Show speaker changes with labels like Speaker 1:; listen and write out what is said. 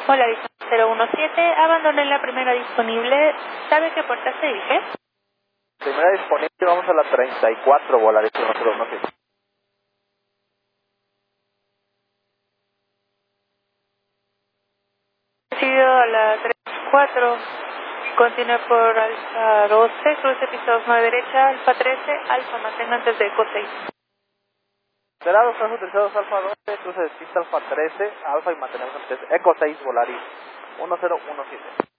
Speaker 1: Hola, 017, abandoné la primera disponible. ¿Sabe qué puerta se dirige?
Speaker 2: Primera disponible, vamos a la 34, Volaris 1017.
Speaker 1: Decidido a la 34, continúe por Alfa 12, cruce piso 9 derecha, Alfa 13, Alfa mantenga antes de Eco 6.
Speaker 2: Cerrados, casos utilizados Alfa 12, cruce de pista Alfa 13, Alfa y mantenemos antes Eco 6, Volaris 1017.